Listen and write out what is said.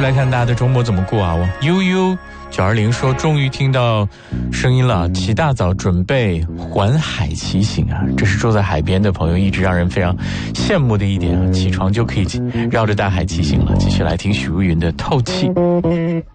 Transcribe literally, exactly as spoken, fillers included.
来看大家的周末怎么过啊？我悠悠九二零说终于听到声音了，起大早准备环海骑行啊，这是住在海边的朋友一直让人非常羡慕的一点啊，起床就可以绕着大海骑行了。继续来听许茹芸的透气。